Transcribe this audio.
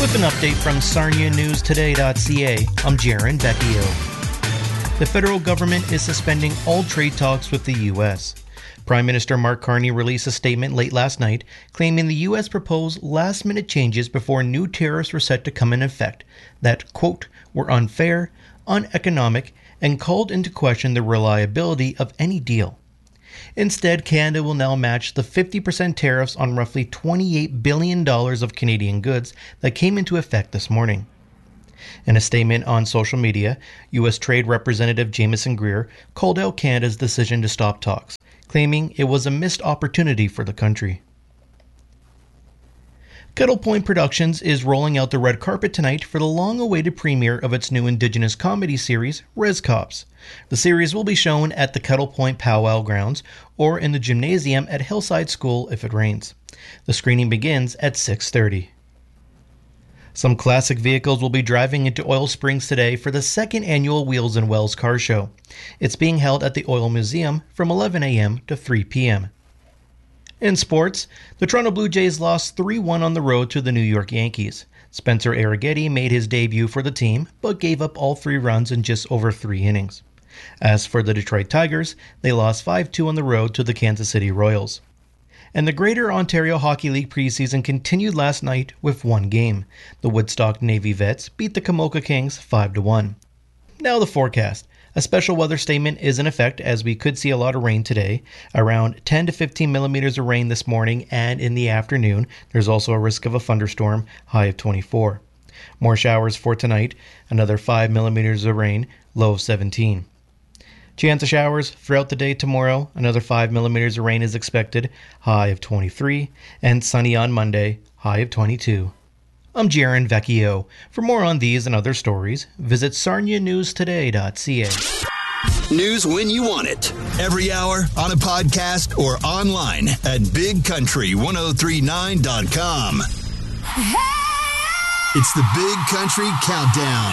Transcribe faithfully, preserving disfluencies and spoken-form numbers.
With an update from Sarnia News Today dot C A, I'm Jaron Vecchio. The federal government is suspending all trade talks with the U S. Prime Minister Mark Carney released a statement late last night claiming the U S proposed last-minute changes before new tariffs were set to come in effect that, quote, were unfair, uneconomic, and called into question the reliability of any deal. Instead, Canada will now match the fifty percent tariffs on roughly twenty-eight billion dollars of Canadian goods that came into effect this morning. In a statement on social media, U S Trade Representative Jameson Greer called out Canada's decision to stop talks, claiming it was a missed opportunity for the country. Kettle Point Productions is rolling out the red carpet tonight for the long-awaited premiere of its new Indigenous comedy series, Res Cops. The series will be shown at the Kettle Point Powwow Grounds or in the gymnasium at Hillside School if it rains. The screening begins at six thirty. Some classic vehicles will be driving into Oil Springs today for the second annual Wheels and Wells Car Show. It's being held at the Oil Museum from eleven a.m. to three p.m. In sports, the Toronto Blue Jays lost three one on the road to the New York Yankees. Spencer Arrighetti made his debut for the team, but gave up all three runs in just over three innings. As for the Detroit Tigers, they lost five two on the road to the Kansas City Royals. And the Greater Ontario Hockey League preseason continued last night with one game. The Woodstock Navy Vets beat the Kamoka Kings five to one. Now the forecast. A special weather statement is in effect as we could see a lot of rain today, around ten to fifteen millimeters of rain this morning and in the afternoon. There's also a risk of a thunderstorm, high of twenty-four. More showers for tonight, another five millimeters of rain, low of seventeen. Chance of showers throughout the day tomorrow, another five millimeters of rain is expected, high of twenty-three, and sunny on Monday, high of twenty-two. I'm Jaron Vecchio. For more on these and other stories, visit Sarnia News Today dot C A. News when you want it. Every hour, on a podcast, or online at big country ten thirty-nine dot com. It's the Big Country Countdown.